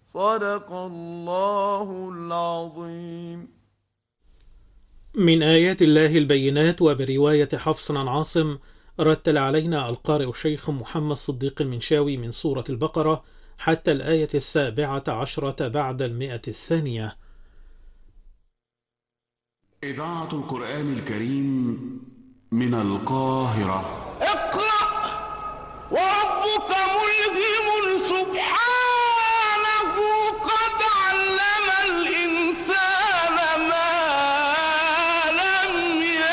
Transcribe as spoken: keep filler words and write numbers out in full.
صدق الله العظيم. من آيات الله البينات. وبرواية حفص عن عاصم رتل علينا القارئ الشيخ محمد صديق المنشاوي من سورة البقرة حتى الآية السابعة عشرة بعد المئة الثانية. إذاعة القرآن الكريم من القاهرة. اقرأ وربك